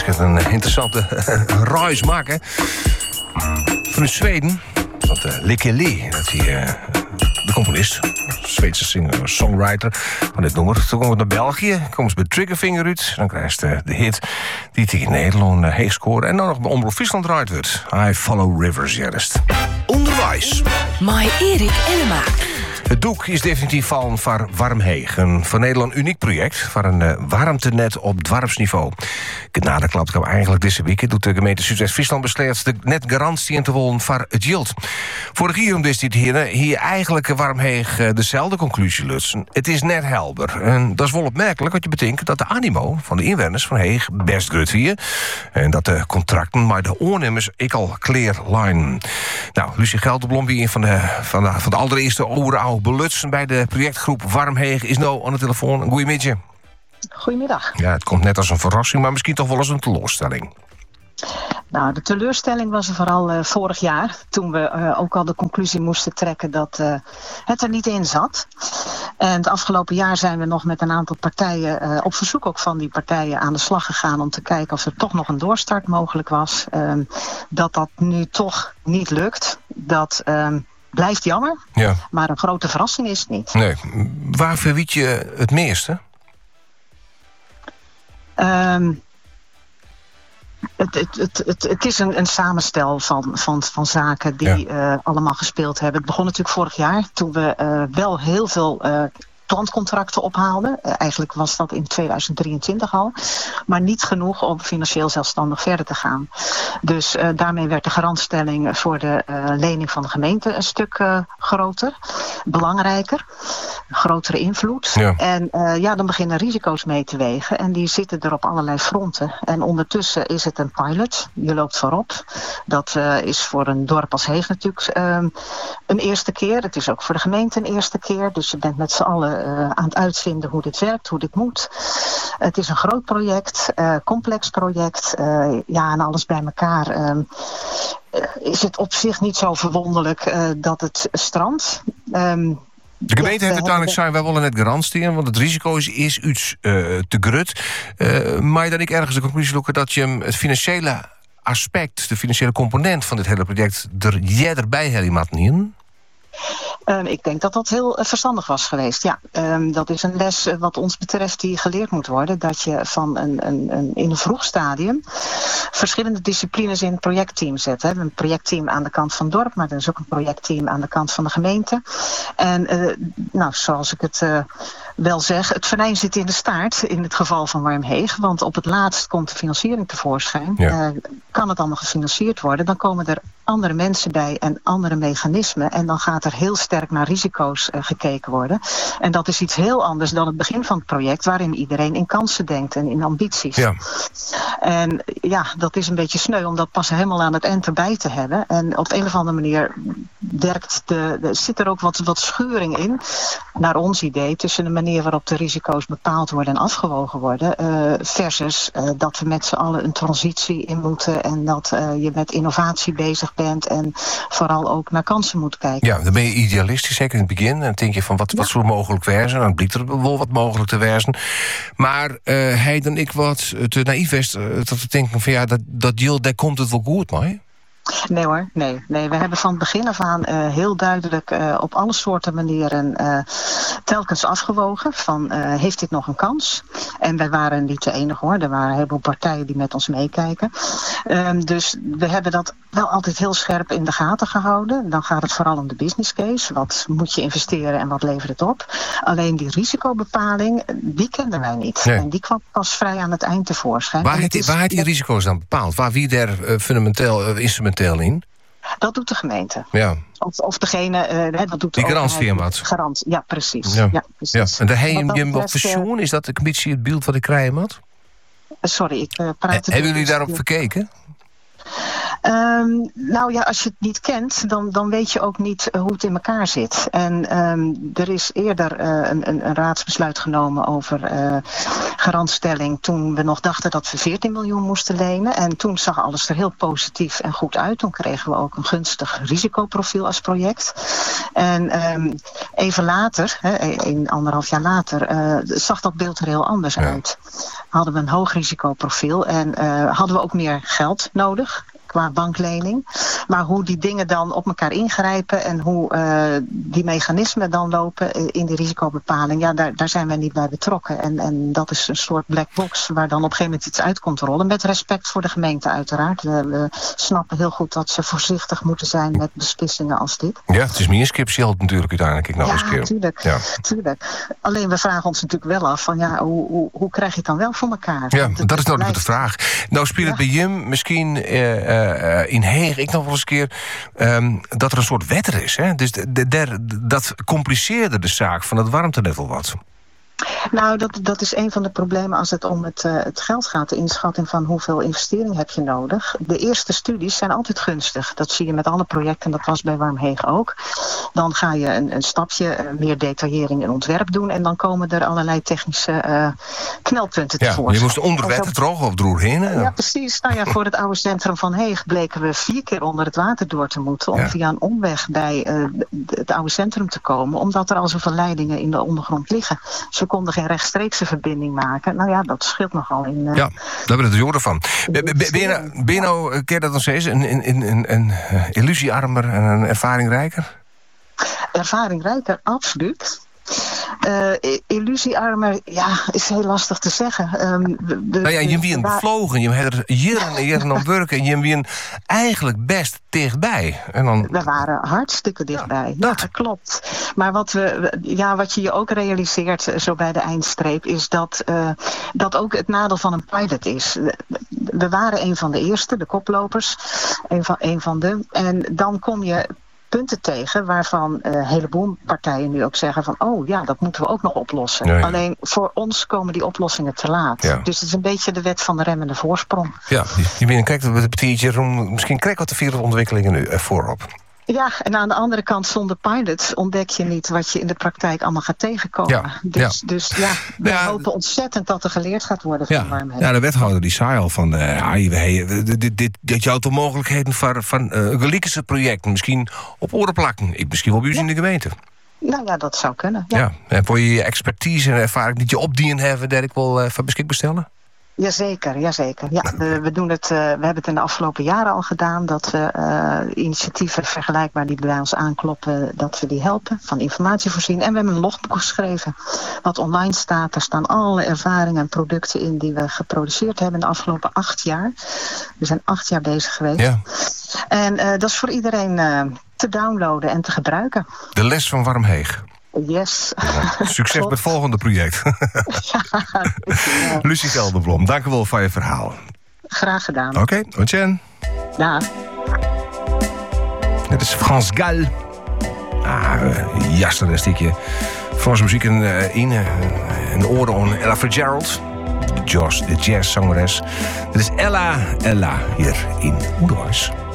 eens een interessante reis maken. Vanuit Zweden. Want Lykke Li, dat hij de componist, Zweedse singer-songwriter van dit nummer. Toen komen we naar België, komen ze bij Triggerfinger uit. Dan krijgt de hit die tegen Nederland heeft scoren. En dan nog bij Omroep Friesland draait wordt. I Follow Rivers, juist. Onderwijs. My Erik Ellema. Het doek is definitief vallen voor Warmheeg. Een voor Nederland uniek project voor een warmtenet op dorpsniveau. Genadeklap kwam eigenlijk deze week. Doet de gemeente Zuidwest-Friesland besluit de netgarantie in te wollen voor het yield. Vorig jaar om dit hier eigenlijk Warmheeg dezelfde conclusie lutsen. Het is net helder. En dat is wel opmerkelijk, want je bedenkt dat de animo van de inwoners van Heeg best goed hier. En dat de contracten maar de oornemers ik al clear line. Nou, Lucie Gelderblom, wie een van de allereerste oude belutsen bij de projectgroep Warmheeg, is nou aan de telefoon. Goedemiddag. Goedemiddag. Ja, het komt net als een verrassing, maar misschien toch wel als een teleurstelling. Nou, de teleurstelling was er vooral vorig jaar, toen we ook al de conclusie moesten trekken dat het er niet in zat. En het afgelopen jaar zijn we nog met een aantal partijen, op verzoek ook van die partijen, aan de slag gegaan om te kijken of er toch nog een doorstart mogelijk was. Dat nu toch niet lukt, dat blijft jammer, ja. Maar een grote verrassing is het niet. Nee, waar verwiet je het meeste? Het is een samenstel van zaken die allemaal gespeeld hebben. Het begon natuurlijk vorig jaar toen we wel heel veel klantcontracten ophaalden. Eigenlijk was dat in 2023 al. Maar niet genoeg om financieel zelfstandig verder te gaan. Dus daarmee werd de garantstelling voor de lening van de gemeente een stuk groter. Belangrijker. Een grotere invloed. Ja. En dan beginnen risico's mee te wegen. En die zitten er op allerlei fronten. En ondertussen is het een pilot. Je loopt voorop. Dat is voor een dorp als Heeg natuurlijk een eerste keer. Het is ook voor de gemeente een eerste keer. Dus je bent met z'n allen aan het uitvinden hoe dit werkt, hoe dit moet. Het is een groot project, complex project. En alles bij elkaar is het op zich niet zo verwonderlijk dat het strandt. De gemeente heeft uiteindelijk zijn wij willen net garantie, want het risico is iets te grut. Maar dan ik ergens de conclusie lokken dat je het financiële aspect, de financiële component van dit hele project erbij helemaal niet. Ik denk dat dat heel verstandig was geweest. Ja, dat is een les wat ons betreft die geleerd moet worden. Dat je van in een vroeg stadium verschillende disciplines in een projectteam zet. We hebben een projectteam aan de kant van het dorp, maar er is ook een projectteam aan de kant van de gemeente. En zoals ik het wel zeg, het venijn zit in de staart in het geval van Warmheeg. Want op het laatst komt de financiering tevoorschijn. Ja. Kan het allemaal gefinancierd worden, dan komen er andere mensen bij en andere mechanismen. En dan gaat er heel sterk naar risico's gekeken worden. En dat is iets heel anders dan het begin van het project, waarin iedereen in kansen denkt en in ambities. Ja. En dat is een beetje sneu om dat pas helemaal aan het eind erbij te hebben. En op een of andere manier zit er ook wat schuring in, naar ons idee, tussen de manier waarop de risico's bepaald worden en afgewogen worden, versus dat we met z'n allen een transitie in moeten en dat je met innovatie bezig bent en vooral ook naar kansen moet kijken. Ja, dan ben je idealistisch, zeker in het begin. En dan denk je van wat zou mogelijk wezen. Dan blijkt er wel wat mogelijk te wezen. Maar hij dan ik wat te naïef is dat te denken van dat deal, daar komt het wel goed mee. Nee hoor, nee. We hebben van het begin af aan heel duidelijk op alle soorten manieren telkens afgewogen van heeft dit nog een kans? En wij waren niet de enige hoor, er waren een heleboel partijen die met ons meekijken. Dus we hebben dat wel altijd heel scherp in de gaten gehouden. Dan gaat het vooral om de business case. Wat moet je investeren en wat levert het op? Alleen die risicobepaling, die kenden wij niet. Nee. En die kwam pas vrij aan het eind tevoorschijn. Waar heeft die risico's dan bepaald? Wie daar fundamenteel instrumenteel in? Dat doet de gemeente. Ja. Of degene, dat doet de die garantie. Garant, ja, precies. Ja. Precies. Ja. En de heem op pensioen, is dat een beetje het beeld wat ik krijg had? Sorry, ik praat... Hebben jullie daarop verkeken? Nou ja, als je het niet kent, dan weet je ook niet hoe het in elkaar zit. En er is eerder een raadsbesluit genomen over garantstelling toen we nog dachten dat we 14 miljoen moesten lenen. En toen zag alles er heel positief en goed uit. Toen kregen we ook een gunstig risicoprofiel als project. En even later, 1,5 jaar later, zag dat beeld er heel anders uit. Hadden we een hoog risicoprofiel en hadden we ook meer geld nodig qua banklening. Maar hoe die dingen dan op elkaar ingrijpen en hoe die mechanismen dan lopen in die risicobepaling, ja, daar zijn wij niet bij betrokken. En dat is een soort black box waar dan op een gegeven moment iets uit komt rollen. Met respect voor de gemeente uiteraard. We snappen heel goed dat ze voorzichtig moeten zijn met beslissingen als dit. Ja, het is meer scriptieel natuurlijk uiteindelijk. Tuurlijk. Alleen we vragen ons natuurlijk wel af van hoe krijg je het dan wel voor elkaar? Ja, dat is nou de vraag. Nou speelt het bij Jim misschien in Heeg, ik nog wel eens een keer, dat er een soort wetter is. Hè? Dus dat compliceerde de zaak van het warmtenet wel wat. Nou, dat is een van de problemen als het om het geld gaat. De inschatting van hoeveel investering heb je nodig. De eerste studies zijn altijd gunstig. Dat zie je met alle projecten, dat was bij Warmheeg ook. Dan ga je een stapje, meer detaillering en ontwerp doen. En dan komen er allerlei technische knelpunten tevoorschijn. Je moest onder water drogen of droerheen. Ja, precies. Nou ja, voor het oude centrum van Heeg bleken we 4 keer onder het water door te moeten. Om via een omweg bij het oude centrum te komen. Omdat er al zoveel leidingen in de ondergrond liggen. Ze konden geen rechtstreekse verbinding maken. Nou ja, dat scheelt nogal in... Ja, daar ben ik het horen van. Ben je nou, ken je dat nog steeds, een illusiearmer en een ervaringrijker? Ervaringrijker, absoluut. Illusiearmer, is heel lastig te zeggen. Je bent bevlogen, je hebt er jaren aan werken en je bent eigenlijk best dichtbij. En dan... We waren hartstikke dichtbij. Ja, dat klopt. Maar wat je je ook realiseert zo bij de eindstreep is dat ook het nadeel van een pilot is. We waren een van de eerste, de koplopers. Een van de. En dan kom je punten tegen waarvan een heleboel partijen nu ook zeggen van dat moeten we ook nog oplossen. Nee. Alleen voor ons komen die oplossingen te laat. Ja. Dus het is een beetje de wet van de remmende voorsprong. Ja, je binnenkijkt op het petitje, misschien krijg wat te vierde ontwikkelingen nu voorop. Ja, en aan de andere kant zonder pilots ontdek je niet wat je in de praktijk allemaal gaat tegenkomen. Dus we hopen ontzettend dat er geleerd gaat worden van Warmheeg. Ja, de wethouder die zei al van dit jouw toch mogelijkheden van gelijke projecten misschien op oren plakken. Misschien wel bij u in de gemeente. Nou ja, dat zou kunnen. Ja. En voor je expertise en ervaring niet je opdienen hebben, dat ik wel van beschikbaar stellen? Jazeker. Ja, we doen het. We hebben het in de afgelopen jaren al gedaan dat we initiatieven vergelijkbaar die bij ons aankloppen, dat we die helpen, van informatie voorzien. En we hebben een logboek geschreven wat online staat. Daar staan alle ervaringen en producten in die we geproduceerd hebben in de afgelopen 8 jaar. We zijn 8 jaar bezig geweest. Ja. En dat is voor iedereen te downloaden en te gebruiken. De les van Warmheeg. Yes. Succes met het volgende project. Lucie Gelderblom, dank u wel voor je verhaal. Graag gedaan. Oké, Etienne. Ja. Dit is Frans Gal. Jasser een stukje Franse muziek in de oren van Ella Fitzgerald. De jazzzangeres. Dit is Ella hier in Oederhuis.